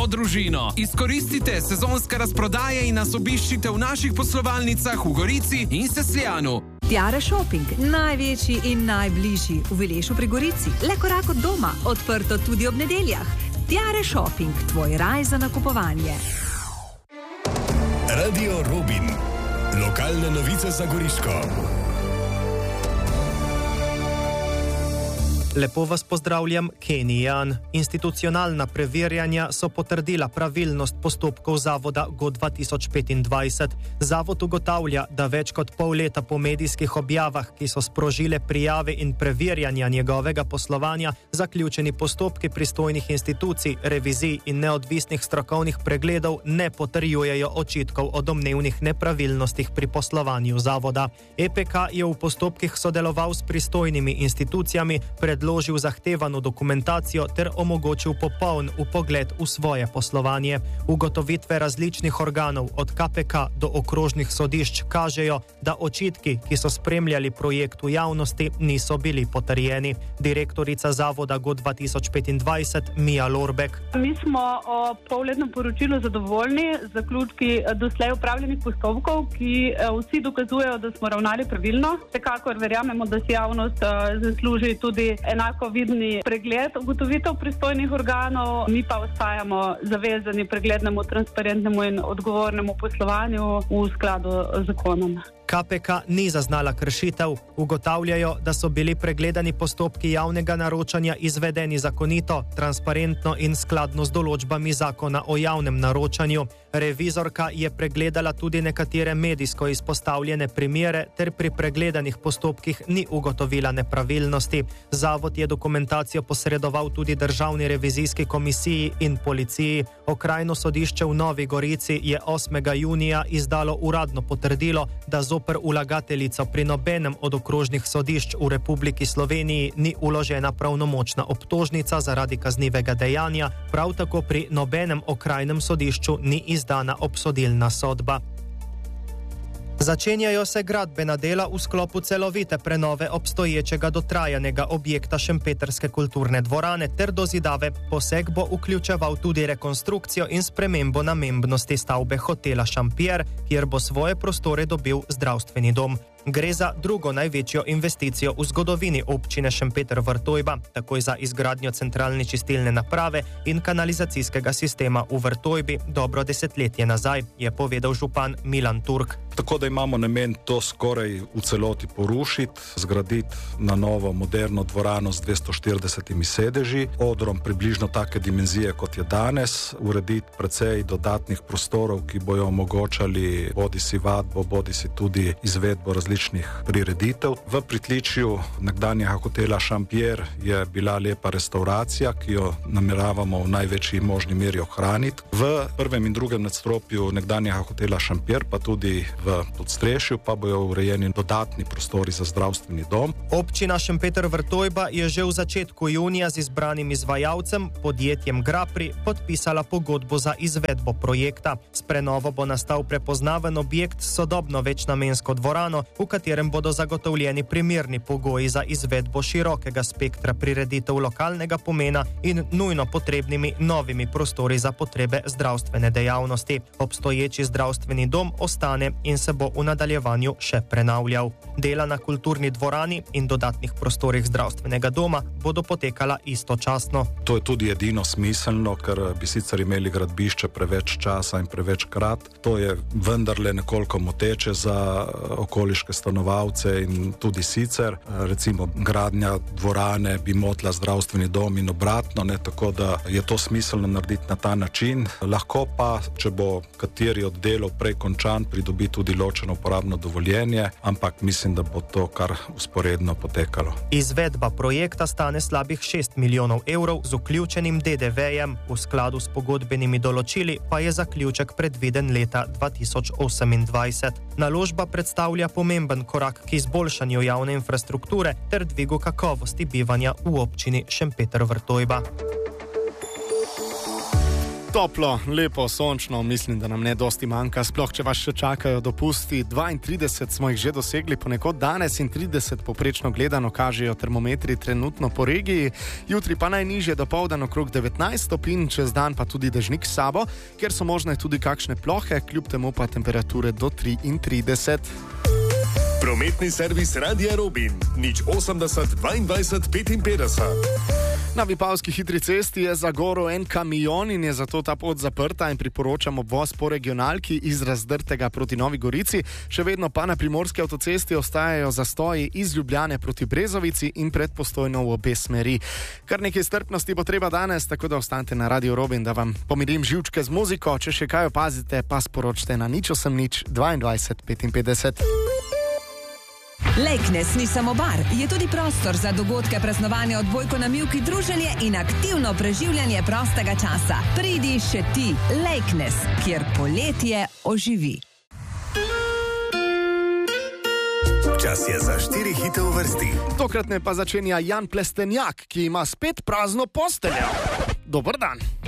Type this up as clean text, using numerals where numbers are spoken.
vso družino. Izkoristite sezonske razprodaje in nas obiščite v naših poslovalnicah v Gorici in Sesljanu. Tiare Shopping, največji in najbližji v Vilešu pri Gorici. Le korak od doma, odprto tudi ob nedeljah. Tiare Shopping, tvoj raj za nakupovanje. Radio Robin. Lokalne novice za Goriško. Lepo vas pozdravljam, Kenny Jan. Institucionalna preverjanja so potrdila pravilnost postopkov zavoda GO 2025. Zavod ugotavlja, da več kot pol leta po medijskih objavah, ki so sprožile prijave in preverjanja njegovega poslovanja, zaključeni postopki pristojnih institucij, revizij in neodvisnih strokovnih pregledov ne potrjujejo očitkov o domnevnih nepravilnostih pri poslovanju zavoda. EPK je v postopkih sodeloval s pristojnimi institucijami, predložil zahtevano dokumentacijo ter omogočil popoln vpogled v svoje poslovanje. Ugotovitve različnih organov od KPK do okrožnih sodišč kažejo, da očitki, ki so spremljali projekt v javnosti, niso bili potrjeni. Direktorica zavoda GO 2025 Mija Lorbek. Mi smo o polletnem poročilu zadovoljni z zaključki doslej upravljenih postopkov, ki vsi dokazujejo, da smo ravnali pravilno. Vsekakor verjamemo, da si javnost zasluži tudi enako vidni pregled ugotovitev pristojnih organov, mi pa ostajamo zavezani preglednemu, transparentnemu in odgovornemu poslovanju v skladu z zakonom. KPK ni zaznala kršitev. Ugotavljajo, da so bili pregledani postopki javnega naročanja izvedeni zakonito, transparentno in skladno z določbami zakona o javnem naročanju. Revizorka je pregledala tudi nekatere medijsko izpostavljene primere ter pri pregledanih postopkih ni ugotovila nepravilnosti. Zavod je dokumentacijo posredoval tudi Državni revizijski komisiji in policiji. Okrajno sodišče v Novi Gorici je 8. junija izdalo uradno potrdilo, da zoper vlagateljico pri nobenem od okrožnih sodišč v Republiki Sloveniji ni vložena pravnomočna obtožnica zaradi kaznivega dejanja, prav tako pri nobenem okrajnem sodišču ni izdana obsodilna sodba. Začenjajo se gradbena dela v sklopu celovite prenove obstoječega dotrajanega objekta Šempetrske kulturne dvorane ter dozidave. Poseg bo vključeval tudi rekonstrukcijo in spremembo namembnosti stavbe hotela Šampier, kjer bo svoje prostore dobil zdravstveni dom. Gre za drugo največjo investicijo v zgodovini občine Šempeter Vrtojba, takoj za izgradnjo centralne čistilne naprave in kanalizacijskega sistema v Vrtojbi dobro desetletje nazaj, je povedal župan Milan Turk. Tako da imamo namen to skoraj v celoti porušiti, zgraditi na novo moderno dvorano z 240 sedeži, odrom približno take dimenzije kot je danes, urediti precej dodatnih prostorov, ki bojo omogočali bodisi vadbo, bodisi tudi izvedbo različnih prireditev. V pritličju nekdanjega hotela Šampier je bila lepa restauracija, ki jo nameravamo v največji možni meri ohraniti. V prvem in drugem nadstropju nekdanjega hotela Šampier, pa tudi v podstrešju, pa bojo urejeni dodatni prostori za zdravstveni dom. Občina Šempeter Vrtojba je že v začetku junija z izbranim izvajalcem, podjetjem Grapri, podpisala pogodbo za izvedbo projekta. S prenovo bo nastal prepoznaven objekt s sodobno večnamensko dvorano, v katerem bodo zagotovljeni primerni pogoji za izvedbo širokega spektra prireditev lokalnega pomena in nujno potrebnimi novimi prostori za potrebe zdravstvene dejavnosti. Obstoječi zdravstveni dom ostane in se bo v nadaljevanju še prenavljal. Dela na kulturni dvorani in dodatnih prostorih zdravstvenega doma bodo potekala istočasno. To je tudi edino smiselno, ker bi sicer imeli gradbišče preveč časa in preveč krat. To je vendarle nekoliko moteče za okoliške stanovalce in tudi sicer. Recimo gradnja dvorane bi motila zdravstveni dom in obratno, tako da je to smiselno narediti na ta način. Lahko pa, če bo kateri od delov prej končan, pridobi tudi ločeno uporabno dovoljenje, ampak mislim, da bo to kar usporedno potekalo. Izvedba projekta stane slabih 6 milijonov evrov z vključenim DDV-jem. V skladu s pogodbenimi določili pa je zaključek predviden leta 2028. Naložba predstavlja pomemben korak k izboljšanju javne infrastrukture ter dvigu kakovosti bivanja v občini Šempeter Vrtojba. Toplo, lepo, sončno, mislim, da nam ne dosti manjka, sploh če vas še čakajo dopusti. 32 smo jih že dosegli ponekod danes in 30 poprečno gledano kažejo termometri trenutno po regiji. Jutri pa najnižje dopoldan okrog 19 stopinj, čez dan pa tudi dežnik s sabo, kjer so možne tudi kakšne plohe, kljub temu pa temperature do 33. Prometni servis Radia Robin, 080 22 55. Na Vipavski hitri cesti je zagorel en kamion in je zato ta pot zaprta in priporočam obvoz po regionalki iz Razdrtega proti Novi Gorici. Še vedno pa na Primorski avtocesti ostajajo zastoji iz Ljubljane proti Brezovici in pred Postojno v obe smeri. Kar nekaj strpnosti bo treba danes, tako da ostanite na Radio Robin, da vam pomirim živčke z muziko. Če še kaj opazite, pa sporočite na 080 22 55. Lejknes ni samo bar, je tudi prostor za dogodke, praznovanje, odbojko na mivki, druženje in aktivno preživljanje prostega časa. Pridi še ti, Lejknes, kjer poletje oživi. Čas je za 4 hite v vrsti. Tokratne pa začenja Jan Plestenjak, ki ima spet prazno posteljo. Dober dan.